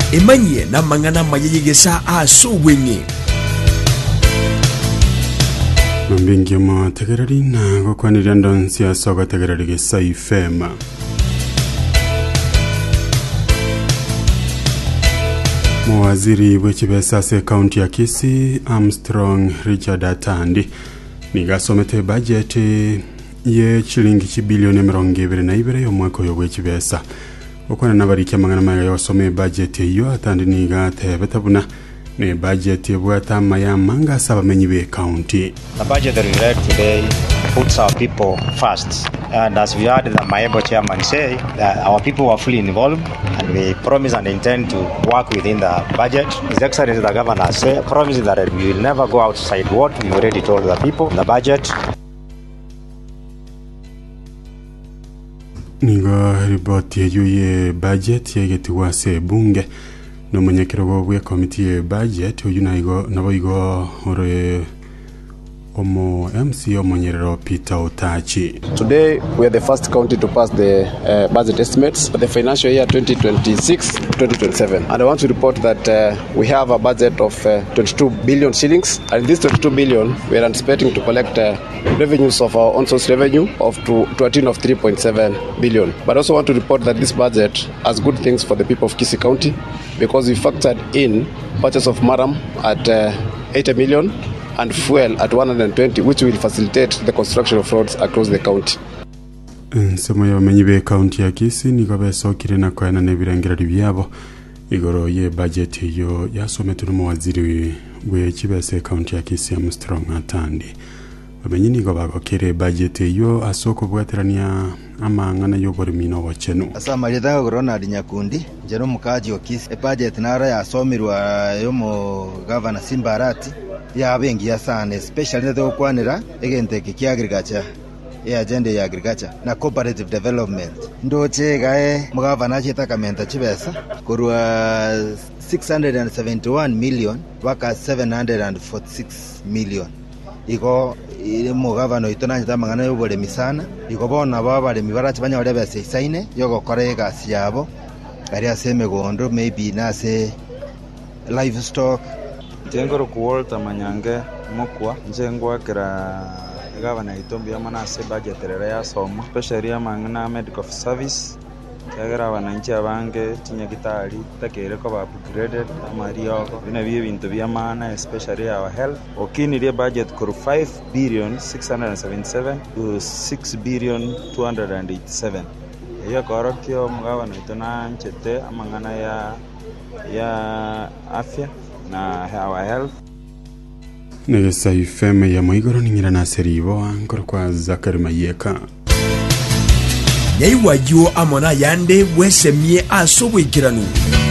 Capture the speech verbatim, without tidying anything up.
emanye na mangana mayegesa asubwenye Mbingi ma tegerari na gukwanira ndonsi asoga tegerari gesa ifema Mwaziri w'ekibesa se county ya Kisii Armstrong Richard Atandi nigasomete budget ye chilingi chibilioni mirongo ibiri na ibiri yo mwaka yo w'ekibesa okwana nabariki amangana maga yosome budget yo Atandi nigate betabuna ne budget yebwata maya manga sabamenyi be county. The budget that we read today puts our people first. And as we heard the Maebo chairman say, that our people are fully involved and we promise and intend to work within the budget. His Excellency the Governor say, promises that we will never go outside what we've already told the people, the budget. Nigo ripoti ye budget yegetiwa se bunge no mwenyekero gwe committee ye budget uyunaigo naboigo ore Omo M C Omonyerero Peter Otachi. Today we are the first county to pass the uh, budget estimates for the financial year twenty twenty-six twenty twenty-seven. And I want to report that uh, we have a budget of uh, twenty-two billion shillings. And this twenty-two billion we are anticipating to collect uh, revenues of our own source revenue of to, to a tune of three point seven billion. But I also want to report that this budget has good things for the people of Kisii County because we factored in purchase of maram at uh, eighty million and fuel at one hundred twenty, which will facilitate the construction of roads across the county. Nsemo ya menyi be county ya Kisii niko besokire na kwaena nebirangira byabo igoro ye budget yo yasometu no waziri we kibese county ya Kisii Armstrong Atandi. Bamenyi niko bagokere budget yo asoko bwaterania amangana yo borimino wachenu. Asama leta corona Nyakundi jero mukaji wa Kisii. E budget nara yasomirwa yo mo governor Simbarati ya bengi ya sana especially the okwanira egente ki agriculture ya agenda ya agriculture na cooperative development ndoche gae mugavana cheta kamenta chibesa kurwa six hundred seventy-one million waka seven hundred forty-six million iko ile mugavana itona nyita mangana yo bole misana iko bona baba le mibarachi banya ole bese isaine yogo korega siabo ari aseme gondo maybe nase livestock Jengoro kuolta manyange mokwa njengwa kira gavana itombi amana se budget rere ya soma especially amangana medical service kagera wananchi abange tinya gitari takere ko ba upgraded amario bina biye bintu byamana especially our health okini rie budget kuru five billion six hundred seventy-seven to six billion two hundred eighty-seven ya korokyo mugavana itona nchete amangana ya ya afya na our health. Negesa ifeme ya moigoro ningira na seribo ankoro kwa Zakari Mayeka. Nyaiwajo amona yande wesemie asobwikiranu.